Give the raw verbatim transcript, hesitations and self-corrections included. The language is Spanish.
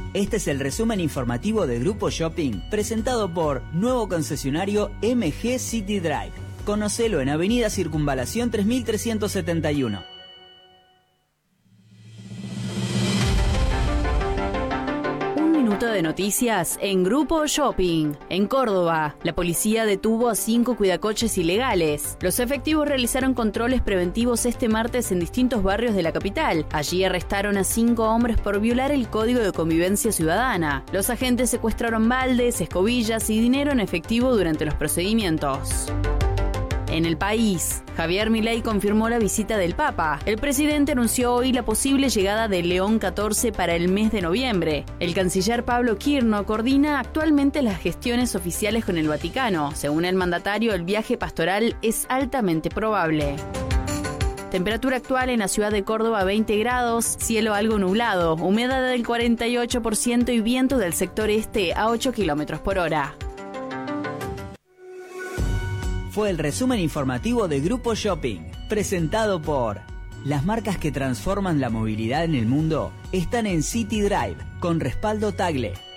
Este es el resumen informativo de Grupo Shopping, presentado por nuevo concesionario M G City Drive. Conocelo en Avenida Circunvalación tres mil trescientos setenta y uno. De noticias en Grupo Shopping. En Córdoba, la policía detuvo a cinco cuidacoches ilegales. Los efectivos realizaron controles preventivos este martes en distintos barrios de la capital. Allí arrestaron a cinco hombres por violar el Código de Convivencia Ciudadana. Los agentes secuestraron baldes, escobillas y dinero en efectivo durante los procedimientos. En el país, Javier Milei confirmó la visita del Papa. El presidente anunció hoy la posible llegada de León catorce para el mes de noviembre. El canciller Pablo Quirno coordina actualmente las gestiones oficiales con el Vaticano. Según el mandatario, el viaje pastoral es altamente probable. Temperatura actual en la ciudad de Córdoba veinte grados, cielo algo nublado, humedad del cuarenta y ocho por ciento y viento del sector este a ocho kilómetros por hora. Fue el resumen informativo de Grupo Shopping, presentado por... Las marcas que transforman la movilidad en el mundo están en City Drive, con respaldo Tagle.